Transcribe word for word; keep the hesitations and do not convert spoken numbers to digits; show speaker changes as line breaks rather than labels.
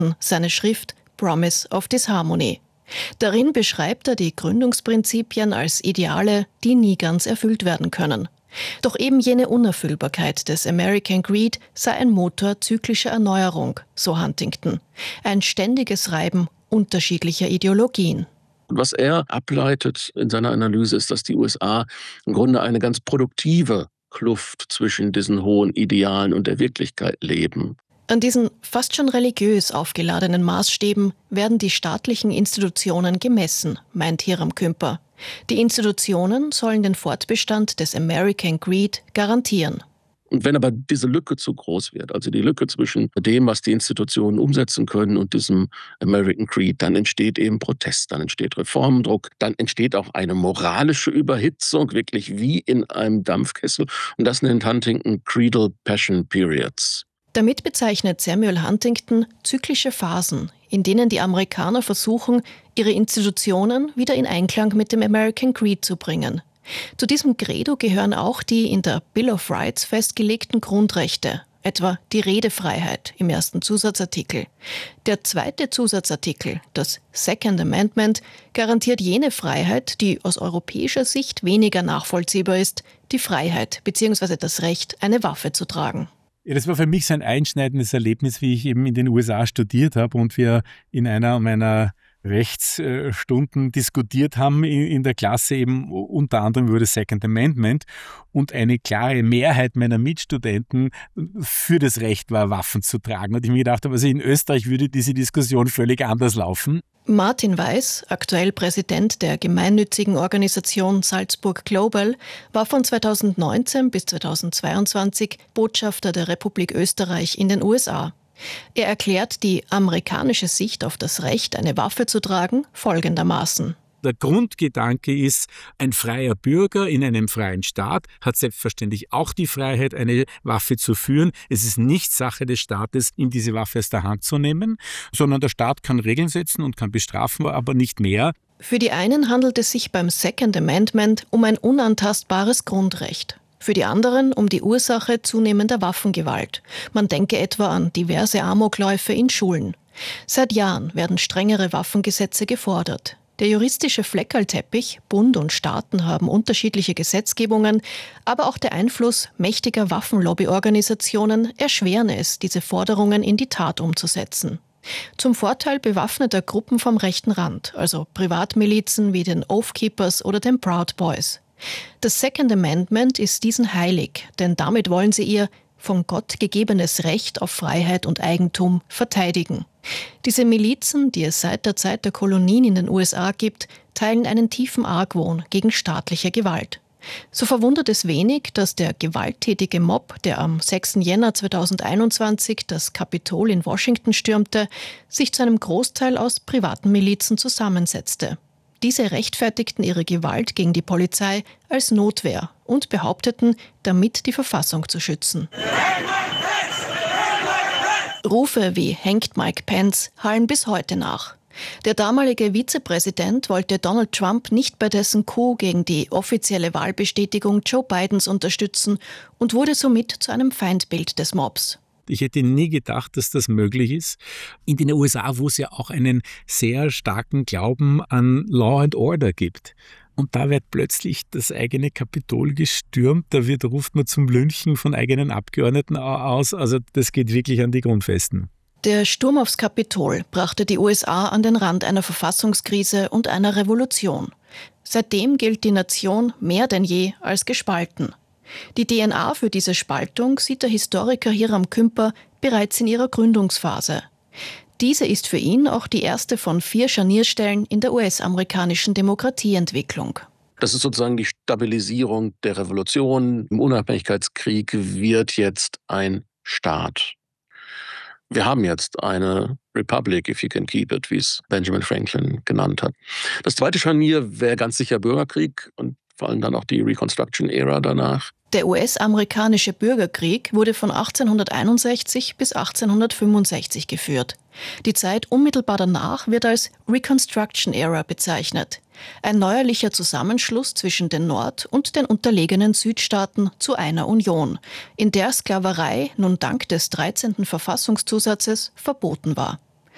seine Schrift Promise of Disharmony. Darin beschreibt er die Gründungsprinzipien als Ideale, die nie ganz erfüllt werden können. Doch eben jene Unerfüllbarkeit des American Greed sei ein Motor zyklischer Erneuerung, so Huntington. Ein ständiges Reiben unterschiedlicher Ideologien.
Und was er ableitet in seiner Analyse ist, dass die U S A im Grunde eine ganz produktive Kluft zwischen diesen hohen Idealen und der Wirklichkeit leben.
An diesen fast schon religiös aufgeladenen Maßstäben werden die staatlichen Institutionen gemessen, meint Hiram Kümper. Die Institutionen sollen den Fortbestand des American Greed garantieren.
Und wenn aber diese Lücke zu groß wird, also die Lücke zwischen dem, was die Institutionen umsetzen können und diesem American Greed, dann entsteht eben Protest, dann entsteht Reformdruck, dann entsteht auch eine moralische Überhitzung, wirklich wie in einem Dampfkessel. Und das nennt Huntington Creedal Passion Periods.
Damit bezeichnet Samuel Huntington zyklische Phasen, in denen die Amerikaner versuchen, ihre Institutionen wieder in Einklang mit dem American Greed zu bringen. Zu diesem Credo gehören auch die in der Bill of Rights festgelegten Grundrechte, etwa die Redefreiheit im ersten Zusatzartikel. Der zweite Zusatzartikel, das Second Amendment, garantiert jene Freiheit, die aus europäischer Sicht weniger nachvollziehbar ist, die Freiheit bzw. das Recht, eine Waffe zu tragen.
Ja, das war für mich so ein einschneidendes Erlebnis, wie ich eben in den U S A studiert habe und wir in einer meiner Rechtsstunden diskutiert haben in der Klasse eben unter anderem über das Second Amendment und eine klare Mehrheit meiner Mitstudenten für das Recht war, Waffen zu tragen. Und ich mir gedacht habe, also in Österreich würde diese Diskussion völlig anders laufen.
Martin Weiß, aktuell Präsident der gemeinnützigen Organisation Salzburg Global, war von zweitausendneunzehn bis zweitausendzweiundzwanzig Botschafter der Republik Österreich in den U S A. Er erklärt die amerikanische Sicht auf das Recht, eine Waffe zu tragen, folgendermaßen.
Der Grundgedanke ist, ein freier Bürger in einem freien Staat hat selbstverständlich auch die Freiheit, eine Waffe zu führen. Es ist nicht Sache des Staates, ihm diese Waffe aus der Hand zu nehmen, sondern der Staat kann Regeln setzen und kann bestrafen, aber nicht mehr.
Für die einen handelt es sich beim Second Amendment um ein unantastbares Grundrecht. Für die anderen um die Ursache zunehmender Waffengewalt. Man denke etwa an diverse Amokläufe in Schulen. Seit Jahren werden strengere Waffengesetze gefordert. Der juristische Fleckerlteppich, Bund und Staaten haben unterschiedliche Gesetzgebungen, aber auch der Einfluss mächtiger Waffenlobbyorganisationen erschweren es, diese Forderungen in die Tat umzusetzen. Zum Vorteil bewaffneter Gruppen vom rechten Rand, also Privatmilizen wie den Oath Keepers oder den Proud Boys. Das Second Amendment ist diesen heilig, denn damit wollen sie ihr von Gott gegebenes Recht auf Freiheit und Eigentum verteidigen. Diese Milizen, die es seit der Zeit der Kolonien in den U S A gibt, teilen einen tiefen Argwohn gegen staatliche Gewalt. So verwundert es wenig, dass der gewalttätige Mob, der am sechsten Jänner zweitausendeinundzwanzig das Kapitol in Washington stürmte, sich zu einem Großteil aus privaten Milizen zusammensetzte. Diese rechtfertigten ihre Gewalt gegen die Polizei als Notwehr und behaupteten, damit die Verfassung zu schützen. Rufe wie „Hängt Mike Pence" hallen bis heute nach. Der damalige Vizepräsident wollte Donald Trump nicht bei dessen Coup gegen die offizielle Wahlbestätigung Joe Bidens unterstützen und wurde somit zu einem Feindbild des Mobs.
Ich hätte nie gedacht, dass das möglich ist. In den U S A, wo es ja auch einen sehr starken Glauben an Law and Order gibt. Und da wird plötzlich das eigene Kapitol gestürmt, da wird, ruft man zum Lynchen von eigenen Abgeordneten aus. Also das geht wirklich an die Grundfesten.
Der Sturm aufs Kapitol brachte die U S A an den Rand einer Verfassungskrise und einer Revolution. Seitdem gilt die Nation mehr denn je als gespalten. Die D N A für diese Spaltung sieht der Historiker Hiram Kümper bereits in ihrer Gründungsphase. Diese ist für ihn auch die erste von vier Scharnierstellen in der U S-amerikanischen Demokratieentwicklung.
Das ist sozusagen die Stabilisierung der Revolution. Im Unabhängigkeitskrieg wird jetzt ein Staat. Wir haben jetzt eine Republic, if you can keep it, wie es Benjamin Franklin genannt hat. Das zweite Scharnier wäre ganz sicher Bürgerkrieg und vor allem dann auch die Reconstruction-Ära danach.
Der U S-amerikanische Bürgerkrieg wurde von achtzehnhunderteinundsechzig bis achtzehnhundertfünfundsechzig geführt. Die Zeit unmittelbar danach wird als Reconstruction-Era bezeichnet. Ein neuerlicher Zusammenschluss zwischen den Nord- und den unterlegenen Südstaaten zu einer Union, in der Sklaverei nun dank des dreizehnten Verfassungszusatzes verboten war.